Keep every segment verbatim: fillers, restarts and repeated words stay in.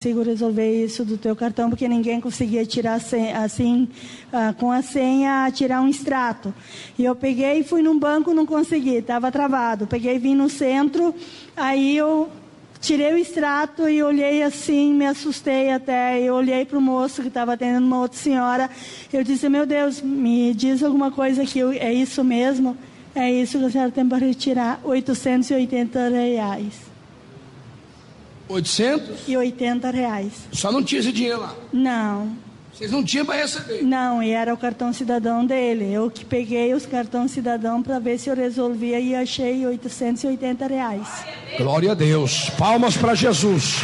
consigo resolver isso do teu cartão, porque ninguém conseguia tirar assim, uh, com a senha, tirar um extrato. E eu peguei e fui num banco, não consegui, estava travado. Peguei e vim no centro, aí eu tirei o extrato e olhei assim, me assustei até. Eu olhei para o moço que estava atendendo uma outra senhora. Eu disse, meu Deus, me diz alguma coisa que eu, é isso mesmo? É isso que a senhora tem para retirar, oitocentos e oitenta reais. oitocentos e oitenta reais. Só não tinha esse dinheiro lá? Não. Vocês não tinham para receber? Não, e era o cartão cidadão dele. Eu que peguei os cartões cidadão para ver se eu resolvia e achei oitocentos e oitenta reais. Glória a Deus. Palmas para Jesus.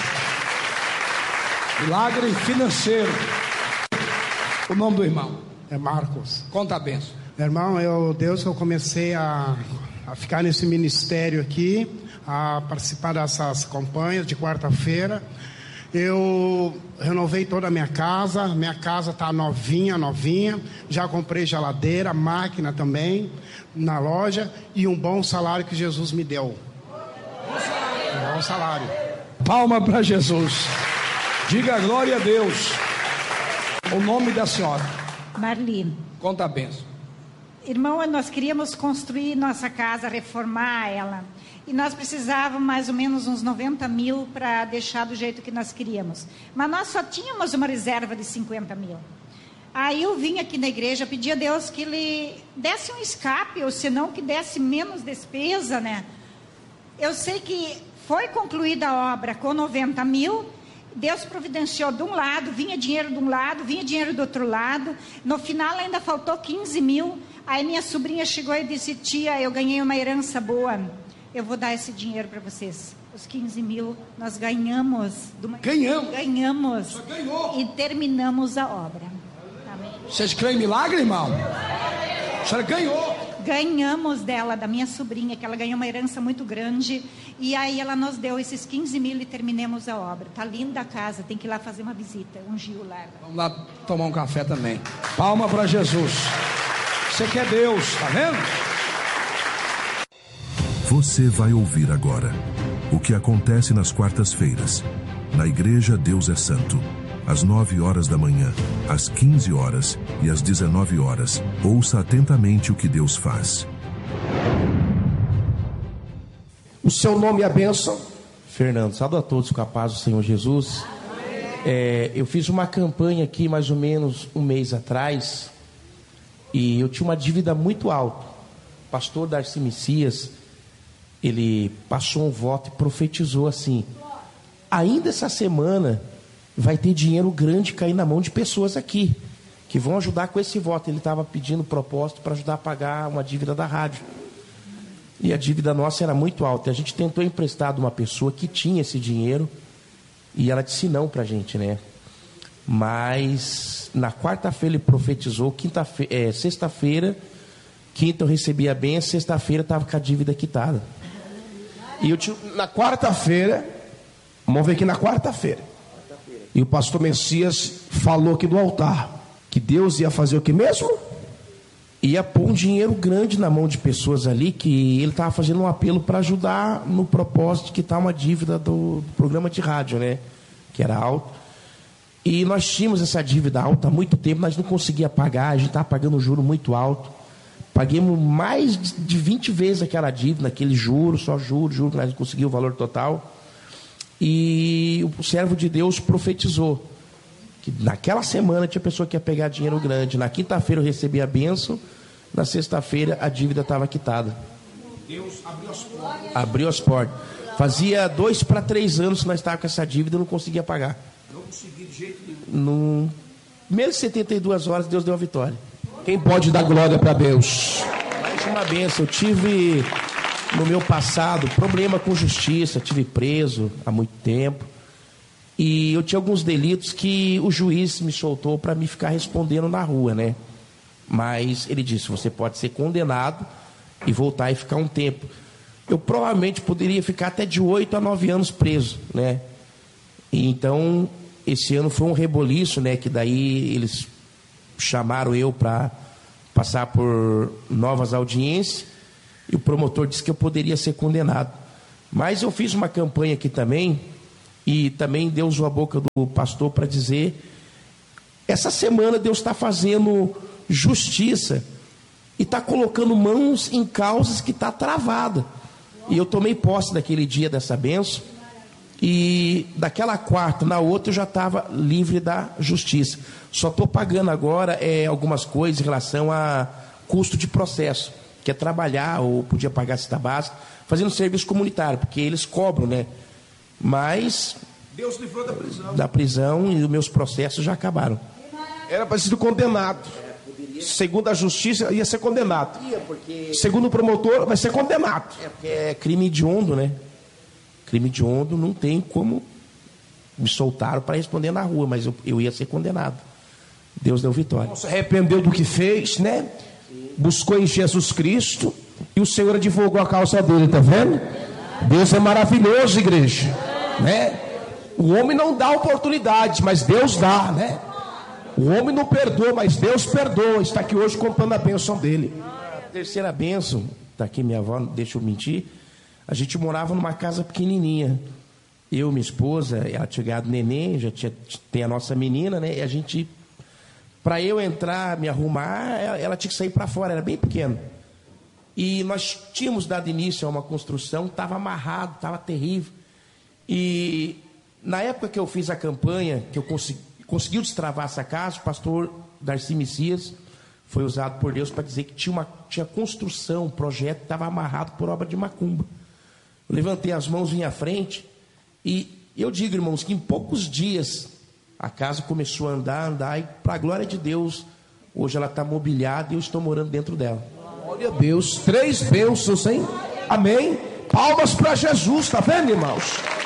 Milagre financeiro. O nome do irmão? É Marcos. Conta a benção. Irmão, eu, Deus, eu comecei a, a ficar nesse ministério aqui, a participar dessas campanhas de quarta-feira. Eu renovei toda a minha casa. Minha casa está novinha, novinha. Já comprei geladeira, máquina também na loja e um bom salário que Jesus me deu. Um bom salário. Palma para Jesus. Diga glória a Deus. O nome da senhora? Marli. Conta a benção. Irmão, nós queríamos construir nossa casa, reformar ela. E nós precisávamos mais ou menos uns noventa mil para deixar do jeito que nós queríamos. Mas nós só tínhamos uma reserva de cinquenta mil. Aí eu vim aqui na igreja, pedi a Deus que Ele desse um escape, ou senão que desse menos despesa, né? Eu sei que foi concluída a obra com noventa mil, Deus providenciou de um lado, vinha dinheiro de um lado, vinha dinheiro do outro lado. No final ainda faltou quinze mil. Aí minha sobrinha chegou e disse, tia, eu ganhei uma herança boa. Eu vou dar esse dinheiro para vocês. Os quinze mil nós ganhamos. Uma... Ganhamos? Ganhamos. Só ganhou. E terminamos a obra. Amém. Vocês creem em milagre, irmão? A senhora ganhou. Ganhamos dela, da minha sobrinha, que ela ganhou uma herança muito grande. E aí ela nos deu esses quinze mil e terminamos a obra. Tá linda a casa, tem que ir lá fazer uma visita. Ungiu lá. Vamos lá tomar um café também. Palma para Jesus. Você quer Deus, tá vendo? Você vai ouvir agora o que acontece nas quartas-feiras, na Igreja Deus é Santo, às nove horas da manhã, às quinze horas e às dezenove horas. Ouça atentamente o que Deus faz. O seu nome é a bênção? Fernando, saúdo a todos com a paz do Senhor Jesus. É, eu fiz uma campanha aqui mais ou menos um mês atrás e eu tinha uma dívida muito alta. O pastor Darcy Messias, ele passou um voto e profetizou assim: ainda essa semana vai ter dinheiro grande cair na mão de pessoas aqui que vão ajudar com esse voto. Ele estava pedindo propósito para ajudar a pagar uma dívida da rádio. E a dívida nossa era muito alta. A gente tentou emprestar de uma pessoa que tinha esse dinheiro e ela disse não para a gente, né? Mas na quarta-feira ele profetizou, quinta-feira, é, sexta-feira, quinta eu recebi a benção, sexta-feira estava com a dívida quitada. E eu te, na quarta-feira, vamos ver aqui na quarta-feira, e o pastor Messias falou aqui do altar, que Deus ia fazer o que mesmo? Ia pôr um dinheiro grande na mão de pessoas ali, que ele estava fazendo um apelo para ajudar no propósito de quitar uma dívida do, do programa de rádio, né? Que era alto. E nós tínhamos essa dívida alta há muito tempo, nós não conseguíamos pagar, a gente estava pagando um juro muito alto. Paguemos mais de vinte vezes aquela dívida, aquele juro, só juro, juro, nós não conseguimos o valor total. E o servo de Deus profetizou que naquela semana tinha pessoa que ia pegar dinheiro grande. Na quinta-feira eu recebi a bênção, na sexta-feira a dívida estava quitada. Deus abriu as portas. Abriu as portas. Fazia dois para três anos que nós estávamos com essa dívida e não conseguia pagar. Não consegui de jeito nenhum. No... Menos de setenta e duas horas Deus deu a vitória. Quem pode dar glória para Deus? Mais uma bênção. Eu tive no meu passado problema com justiça, tive preso há muito tempo. E eu tinha alguns delitos que o juiz me soltou para me ficar respondendo na rua, né? Mas ele disse, você pode ser condenado e voltar e ficar um tempo. Eu provavelmente poderia ficar até de oito a nove anos preso, né? E então, esse ano foi um reboliço, né? Que daí eles chamaram eu para passar por novas audiências e o promotor disse que eu poderia ser condenado. Mas eu fiz uma campanha aqui também E também Deus usou a boca do pastor para dizer, essa semana Deus está fazendo justiça e está colocando mãos em causas que está travada. E eu tomei posse daquele dia dessa bênção, e daquela quarta na outra eu já estava livre da justiça. Só estou pagando agora é, algumas coisas em relação a custo de processo, que é trabalhar, ou podia pagar cesta básica, fazendo serviço comunitário, porque eles cobram, né? Mas Deus livrou da prisão. Da prisão, e os meus processos já acabaram. Era para ser condenado. Segundo a justiça, ia ser condenado. Segundo o promotor, vai ser condenado. É porque é crime hediondo, né? Crime hediondo, não tem como. Me soltaram para responder na rua, mas eu, eu ia ser condenado. Deus deu vitória. Se arrependeu do que fez, né? Buscou em Jesus Cristo e o Senhor advogou a causa dele, tá vendo? Deus é maravilhoso, igreja, né? O homem não dá oportunidades, mas Deus dá, né? O homem não perdoa, mas Deus perdoa. Está aqui hoje contando a bênção dele. A terceira bênção, está aqui minha avó, deixa eu mentir. A gente morava numa casa pequenininha. Eu, minha esposa, ela tinha ganhado neném, já tinha, tem a nossa menina, né? E a gente, para eu entrar, me arrumar, ela, ela tinha que sair para fora, era bem pequena. E nós tínhamos dado início a uma construção, estava amarrado, estava terrível. E na época que eu fiz a campanha, que eu consegui, conseguiu destravar essa casa, o pastor Darcy Messias foi usado por Deus para dizer que tinha, uma, tinha construção, um projeto, estava amarrado por obra de macumba. Eu levantei as mãos, vim à frente, e eu digo, irmãos, que em poucos dias a casa começou a andar, andar, e para a glória de Deus, hoje ela está mobiliada e eu estou morando dentro dela. Glória a Deus, três bênçãos, hein? Amém? Palmas para Jesus, tá vendo, irmãos?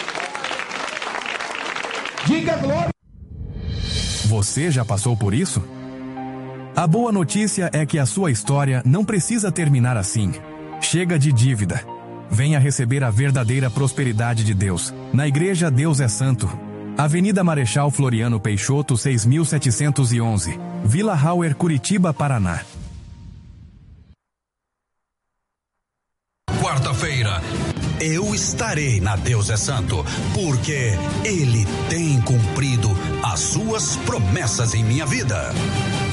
Diga glória. Você já passou por isso? A boa notícia é que a sua história não precisa terminar assim. Chega de dívida. Venha receber a verdadeira prosperidade de Deus, na Igreja Deus é Santo. Avenida Marechal Floriano Peixoto, seis mil setecentos e onze, Vila Hauer, Curitiba, Paraná. Quarta-feira, eu estarei na Deus é Santo, porque Ele tem cumprido as suas promessas em minha vida.